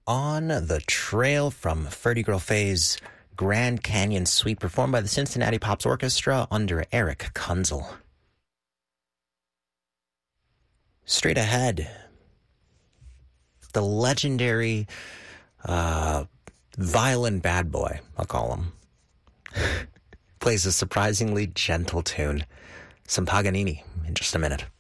On the Trail from Ferdy Girl Faye's Grand Canyon Suite, performed by the Cincinnati Pops Orchestra under Eric Kunzel. Straight ahead, the legendary violin bad boy, I'll call him, plays a surprisingly gentle tune. Some Paganini in just a minute.